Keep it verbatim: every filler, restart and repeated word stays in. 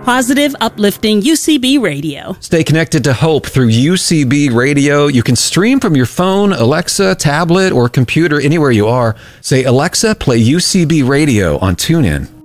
Positive, uplifting U C B radio. Stay connected to hope through U C B radio. You can stream from your phone, Alexa, tablet, or computer anywhere you are. Say, Alexa, play U C B radio on TuneIn.